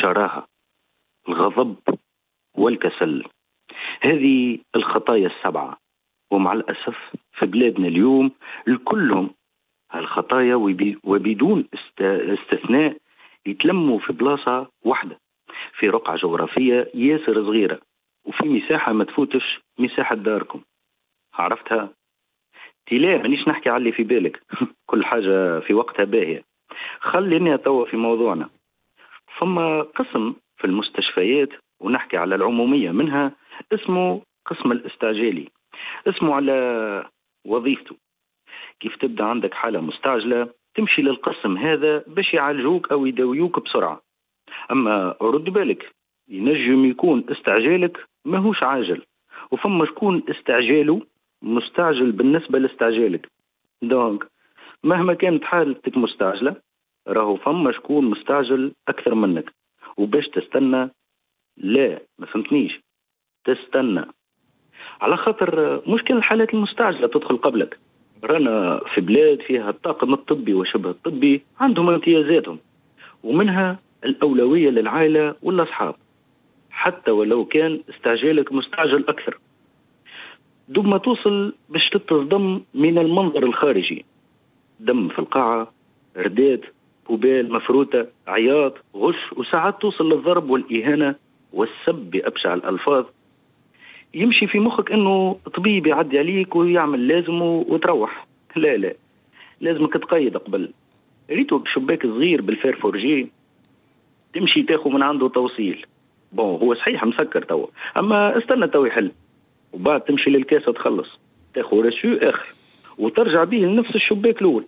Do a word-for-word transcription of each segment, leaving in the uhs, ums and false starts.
الشراهة، الغضب والكسل. هذه الخطايا السبعة، ومع الأسف في بلادنا اليوم الكلهم هالخطايا وبدون استثناء يتلموا في بلاصة واحدة، في رقعة جغرافية ياسر صغيرة، وفي مساحة ما تفوتش مساحة داركم. عرفتها؟ تلا مانيش نحكي على اللي في بالك كل حاجة في وقتها باهية. خليني أتوه في موضوعنا. ثم قسم في المستشفيات، ونحكي على العمومية منها، اسمه قسم الاستعجالي. اسمه على وظيفته. كيف تبدأ عندك حالة مستعجلة تمشي للقسم هذا باش يعالجوك أو يداويوك بسرعة. أما رد بالك، ينجم يكون استعجالك ماهوش عاجل، وفما شكون استعجاله مستعجل بالنسبة لاستعجالك. دونك مهما كانت حالتك مستعجلة، راهو فما شكون مستعجل أكثر منك، وباش تستنى لا، ما فهمتنيش، تستنى على خاطر مشكل الحالات المستعجلة تدخل قبلك. رانا في بلاد فيها الطاقم الطبي وشبه الطبي عندهم امتيازاتهم، ومنها الأولوية للعائلة والأصحاب، حتى ولو كان استعجالك مستعجل أكثر. دوب ما توصل باش تتصدم من المنظر الخارجي، دم في القاعة، رداد، كوبال مفروتة، عياط، غش، وساعات توصل للضرب والإهانة والسب بأبشع الألفاظ. يمشي في مخك أنه طبيب يعدي عليك ويعمل لازم وتروح. لا لا، لازمك تقيد قبل. ريتو شباك صغير بالفير فورجي، تمشي تاخو من عنده توصيل. بون هو صحيح مسكر توا، أما استنى تو يحل، وبعد تمشي للكاسة تخلص، تاخو رسو آخر وترجع به لنفس الشباك الأول،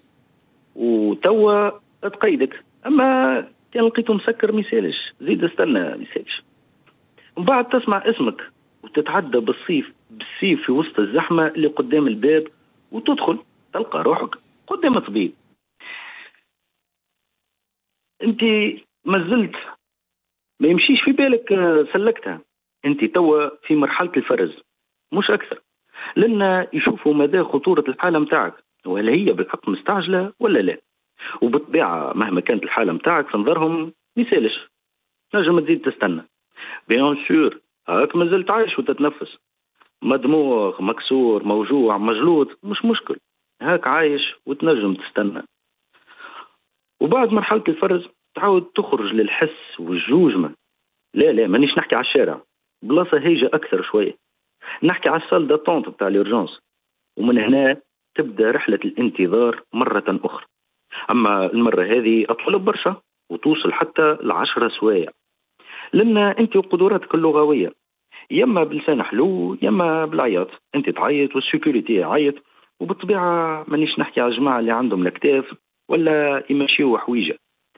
وتوا تقيدك. أما كان لقيته مسكر ميسالش، زيد استنى ميسالش. وبعد تسمع اسمك وتتعدى بالصيف بالسيف في وسط الزحمة اللي قدام الباب، وتدخل تلقى روحك قدام طبيب. انت مازلت ما يمشيش في بالك سلكتها، انت توا في مرحلة الفرز مش أكثر، لأن يشوفوا مدى خطورة الحالة متاعك، وهل هي بالحق مستعجلة ولا لا. وبالطبيعة مهما كانت الحالة متاعك في نظرهم ميسالش، نجم تزيد تستنى. بيان سور هاك مازلت عايش وتتنفس، مدموغ مكسور موجوع مجلوط مش مشكل، هاك عايش وتنجم تستنى. وبعد مرحلة الفرز تعود تخرج للحس والجوجمة. لا لا مانيش نحكي على الشارع، بلاصة هيجة أكثر شوية، نحكي على السال داتونت بتاع اليورجونس. ومن هنا تبدأ رحلة الانتظار مرة أخرى، أما المرة هذه أطول برشا وتوصل حتى لعشرة سوايع، لأن أنت وقدراتك اللغوية يما بلسان حلو يما بالعياط. أنت تعيط والسيكوريتي يعيط، وبالطبيعة مانيش نحكي على الجماعة اللي عندهم الاكتاف ولا يمشيوا حويجة.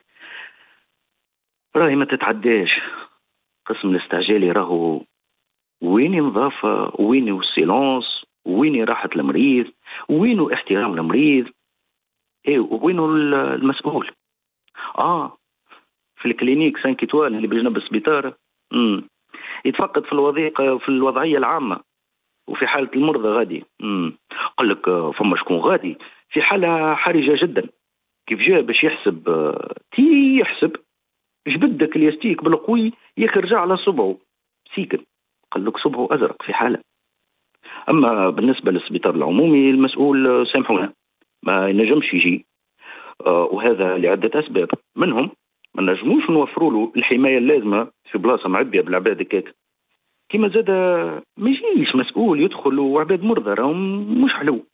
راهي ما تتعداش. قسم الاستعجالي راهو وين النظافة، وين السيلانس، وين راحة المريض، وين احترام المريض، ايه وين المسؤول. اه في الكلينيك سانك إتوال اللي بجنب السبيطار امم يتفقد في الوظيفة في الوضعية العامة، وفي حالة المرضى غادي امم قال لك فما شكون غادي في حالة حرجة جدا. كيف جاء باش يحسب تي يحسب جبدك اللي يستيك بالقوي يخرج على صبعه سيكن، قال لك صبعه أزرق في حالة. أما بالنسبة للسبيطار العمومي المسؤول سامحونا ما ينجمش يجي، آه وهذا لعدة أسباب، منهم ما نجموش نوفروا له الحماية اللازمة في بلاصة معبية بالعباد كيك. كما زاد ما يجيش مسؤول يدخل وعباد مرضى راهم مش حلو.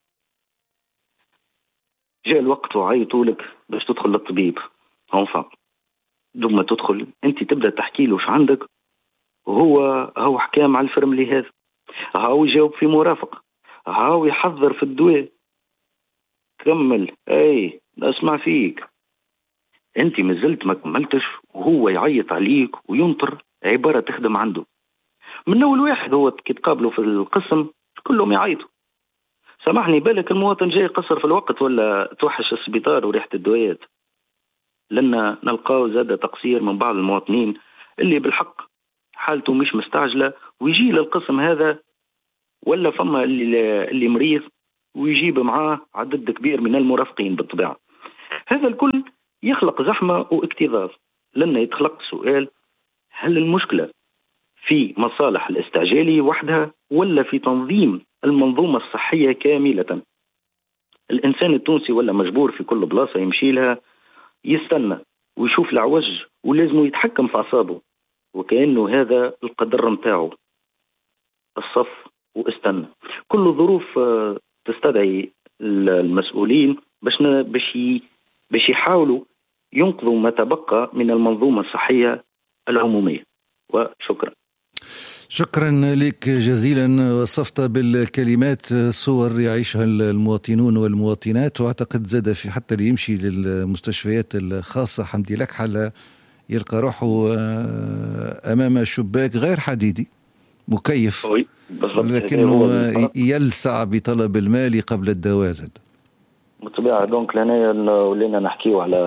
جاء الوقت وعيطوا لك باش تدخل للطبيب، هونفا دوب ما تدخل انت تبدا تحكي له وش عندك، وهو هو حكام على الفرملي هذا، هاو يجاوب في مرافق، هاو يحضر في الدواء. كمل اي اسمع فيك، انت مازلت ما كملتش وهو يعيط عليك وينطر عبارة تخدم عنده. من اول واحد هو كي تقابله في القسم كلهم يعيطوا. سامحني بالك المواطن جاي يقصر في الوقت ولا توحش السبيطار وريحة الدويات؟ لأن نلقاو زاد تقصير من بعض المواطنين اللي بالحق حالته مش مستعجلة ويجي للقسم هذا، ولا فما اللي, اللي مريض ويجيب معاه عدد كبير من المرافقين بالطبيعة. هذا الكل يخلق زحمة واكتظاظ. لنا يتخلق سؤال: هل المشكلة في مصالح الاستعجالية وحدها ولا في تنظيم المنظومة الصحية كاملة؟ الإنسان التونسي ولا مجبور في كل بلاصة يمشي لها يستنى ويشوف العوج ولازم يتحكم في أعصابه، وكأنه هذا القدر متاعه، الصف واستنى. كل ظروف تستدعي المسؤولين باش باش باش يحاولوا ينقذوا ما تبقى من المنظومة الصحية العمومية. وشكرا. شكرا لك جزيلا. وصفت بالكلمات صور يعيشها المواطنون والمواطنات، واعتقد زاد في حتى اللي يمشي للمستشفيات الخاصة حمدي لك حل يلقى روحه امام شباك غير حديدي مكيف، لكنه يلسع بطلب المال قبل الدواء زاد بالطبيعة. دونك لنا ولينا نحكيه على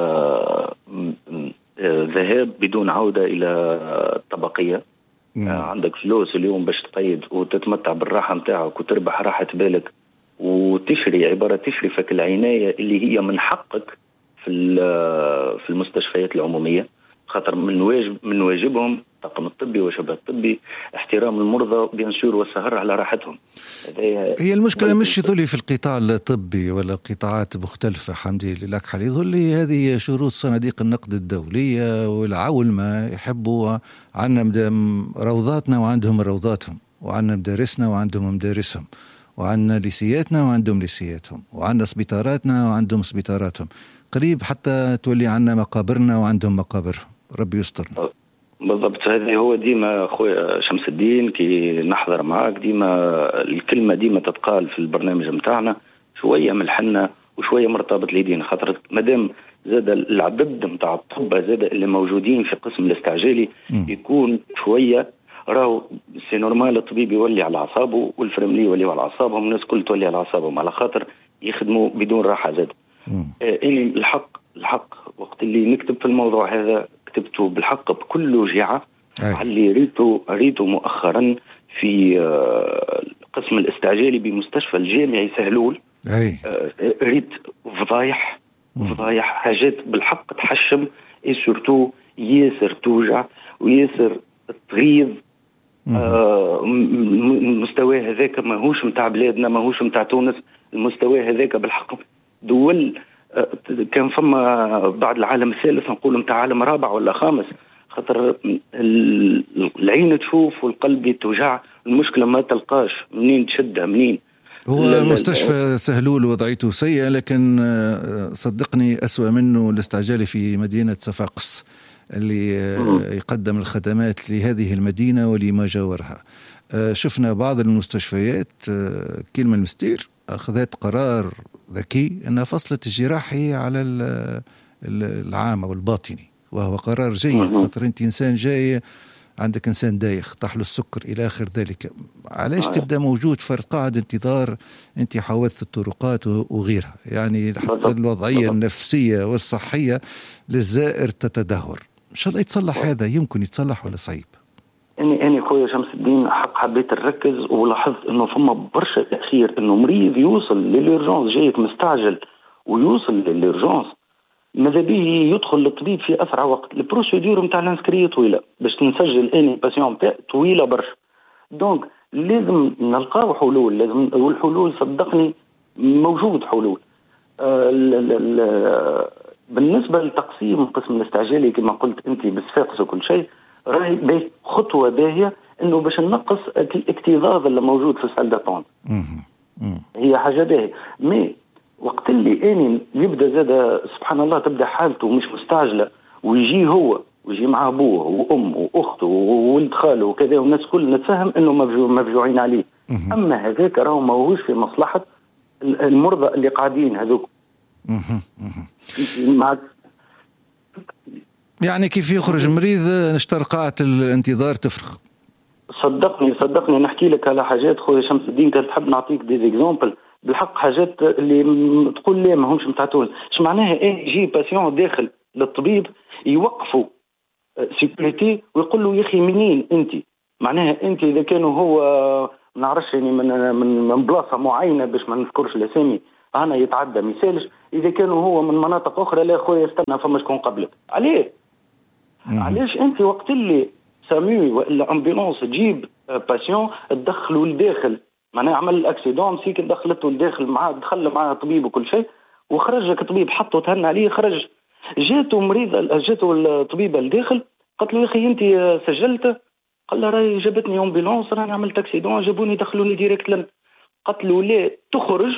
ذهاب بدون عودة إلى الطبقية. مم. عندك فلوس اليوم باش تقيد وتتمتع بالراحة متاعك وتربح راحة بالك وتشري عبارة تشري فك العناية اللي هي من حقك في في المستشفيات العمومية، خاطر من واجب من واجبهم الطاقم الطبي وشبه الطبي احترام المرضى بيان سور والسهر على راحتهم. هي المشكلة مش يظل في القطاع الطبي ولا قطاعات مختلفة حمدي لك حال، يظل هذه شروط صناديق النقد الدولية والعولمة يحبوا عنا روضاتنا وعندهم روضاتهم، وعنا مدارسنا وعندهم مدارسهم، وعنا ليسياتنا وعندهم ليسياتهم، وعنا سبيطاراتنا وعندهم سبيطاراتهم، قريب حتى تولي عنا مقابرنا وعندهم مقابرهم. ربي يسترنا. بالضبط. هذا هو ديما خويا شمس الدين كي نحضر معاك ديما الكلمة ديما تتقال في البرنامج متاعنا، شوية من الحنة وشوية مرتبط اليدين، خاطر مادام زاد العدد متاع الطب زاد اللي موجودين في قسم الاستعجالي م. يكون شوية راهو سي نورمال الطبيب يولي على أعصابه والفرملي يولي على أعصابهم، الناس كل تولي على أعصابهم على خاطر يخدموا بدون راحة زاد. آه إني الحق الحق وقت اللي نكتب في الموضوع هذا كتبته بالحق بكل وجعة على اللي ريته ريته مؤخرا في القسم الاستعجالي بمستشفى الجامعي سهلول. أي. ريت فضايح فضايح حاجات بالحق تحشم اي سورتو ياسر توجع وياسر تغيظ. آه المستوى هذاك ماهوش متاع بلادنا ماهوش متاع تونس، المستوى هذاك بالحق دول كان فما بعد العالم الثالث نقول متاع عالم رابع ولا خامس، خاطر العين تشوف والقلب يتوجع، المشكلة ما تلقاش منين تشدها منين. هو مستشفى سهلول وضعيته سيئة، لكن صدقني أسوأ منه الاستعجالي في مدينة صفاقس اللي يقدم الخدمات لهذه المدينة ولما جاورها. شفنا بعض المستشفيات كلمة المستير أخذت قرار ذكي أنها فصلت الجراحي على العام أو الباطني، وهو قرار جيد، خاطر أنت إنسان جاي عندك إنسان دايخ طاح له السكر إلى آخر ذلك، علاش تبدأ موجود فرد قاعد انتظار أنت حوث الطرقات وغيرها، يعني حتى الوضعية النفسية والصحية للزائر تتدهور. إن شاء الله يتصلح هذا، يمكن يتصلح ولا صعيب؟ اني اني خويا شمس الدين حق حبيت نركز ولاحظت انه فما برشا تاخير، انه مريض يوصل للإرجانس جايك مستعجل ويوصل للإرجانس ماذا به يدخل للطبيب في اسرع وقت. البروسيدور نتاع الانسكريه طويله باش تنسجل اني باسيون طويله برشا، دونك لازم نلقاو حلول، لازم والحلول صدقني موجود حلول. آه بالنسبه لتقسيم قسم الاستعجالي كما قلت انت بالصفاقس وكل شيء راهي خطوه باهيه انه باش ننقص الاكتظاظ اللي موجود في السال داتون، هي حاجه باهيه. مي وقت اللي اني يبدا زاد سبحان الله تبدا حالته مش مستعجله ويجي هو ويجي مع ابوه وامه واخته وولد خاله وكذا والناس كل نتفهم انه مفجوعين عليه، اما هذاك راهو ماهوش في مصلحه المرضى اللي قاعدين هذوك. يعني كيف يخرج مريض نشتر قاعة الانتظار تفرغ. صدقني صدقني نحكي لك على حاجات خويا شمس الدين كان تحب نعطيك دي اكزامبل بالحق، حاجات اللي تقول لي ما همش متاع تونس. ايش معناها ايه يجي باسيون داخل للطبيب يوقفوا سيكوريتي ويقول له يا اخي منين انت؟ معناها انت اذا كانوا هو ما نعرفش يعني من من من بلاصه معينه باش ما نذكرش الاسامي انا يتعدى مثالش، اذا كانوا هو من مناطق اخرى لا خويا استنى فما شكون قبلك عليه. علاش أنت وقت اللي سامو ولا أمبولانس تجيب باسيون تدخلوا لداخل معناها عمل الأكسيدون مسيك دخلته لداخل معاه دخل معاه طبيب وكل شيء وخرجك طبيب حطه تهنى عليه خرج جاته مريض جاته الطبيبة لداخل قالت له يا أخي أنت سجلت قال له راهي جابتني أمبولانس راني عملت أكسيدون جابوني دخلوني ديريكت لن قالت له لا تخرج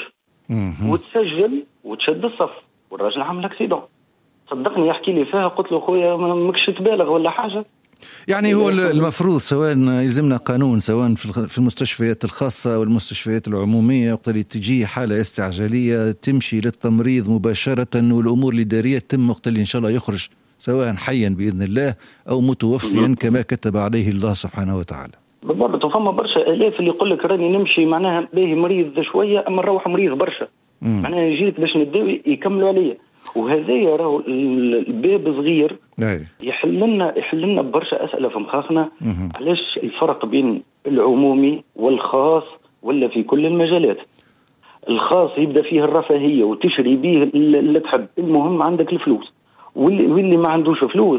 وتسجل وتشد الصف والراجل عمل أكسيدون صدقني يحكي لي فيها قلت له خويا ماكش تبالغ ولا حاجة. يعني هو المفروض سواء يلزمنا قانون سواء في المستشفيات الخاصة والمستشفيات العمومية وقت اللي تجي حالة استعجالية تمشي للتمريض مباشرة والأمور الإدارية تتم وقت اللي إن شاء الله يخرج سواء حيا بإذن الله أو متوفيا كما كتب عليه الله سبحانه وتعالى. بالضبط. وفما برشا آلاف اللي يقول لك راني نمشي معناها باهي مريض شوية أما نروح مريض برشا معناها جيت باش نداوي يكملوا عليا وهذا راهو الباب صغير يحل لنا يحل لنا برشا أسئلة في مخاخنا علاش الفرق بين العمومي والخاص ولا في كل المجالات. الخاص يبدأ فيه الرفاهية وتشري به اللي تحب المهم عندك الفلوس واللي, واللي ما عندوش فلوس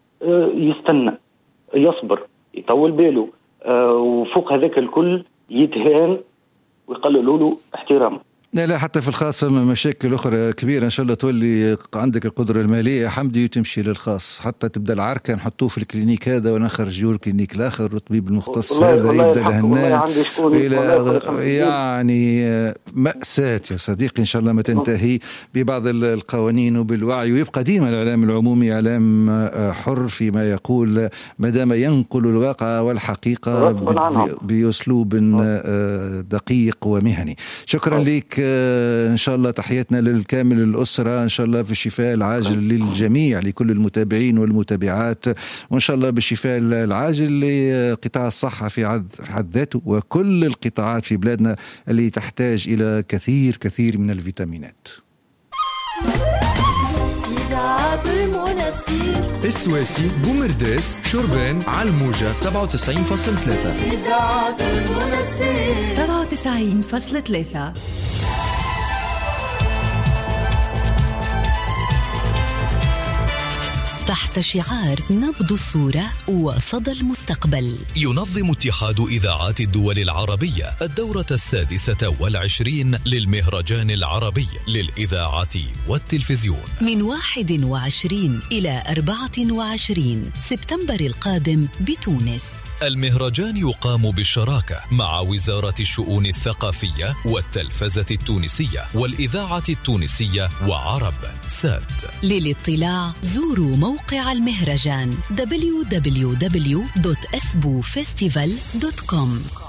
يستنى يصبر يطول باله وفوق هذاك الكل يتهان ويقللوا له احترامه. لا لا حتى في الخاص مشاكل أخرى كبيرة إن شاء الله تولي عندك القدرة المالية حمدي وتمشي للخاص حتى تبدأ العركة نحطوه في الكلينيك هذا ونخرجوه الكلينيك الآخر والطبيب المختص هذا يبدأ لهنا إلى يعني مأساة يا صديقي. إن شاء الله ما تنتهي ببعض القوانين وبالوعي ويبقى ديما الإعلام العمومي إعلام حر فيما يقول ما دام ينقل الواقع والحقيقة بأسلوب دقيق ومهني. شكرا لك إن شاء الله تحياتنا للكامل الأسرة إن شاء الله في الشفاء العاجل للجميع لكل المتابعين والمتابعات وإن شاء الله بالشفاء العاجل لقطاع الصحة في حد ذاته وكل القطاعات في بلادنا اللي تحتاج إلى كثير كثير من الفيتامينات. السواسي بومرداس شربان على الموجة سبعة وتسعين فاصلة ثلاثة سبعة وتسعين فاصلة ثلاثة. تحت شعار نبض الصورة وصدى المستقبل. ينظم اتحاد إذاعات الدول العربية الدورة السادسة والعشرين للمهرجان العربي للإذاعة والتلفزيون من واحد وعشرين إلى أربعة وعشرين سبتمبر القادم بتونس. المهرجان يقام بالشراكة مع وزارة الشؤون الثقافية والتلفزة التونسية والإذاعة التونسية وعرب سات. للاطلاع زوروا موقع المهرجان دبليو دبليو دبليو دوت اسبو فيستيفال دوت كوم.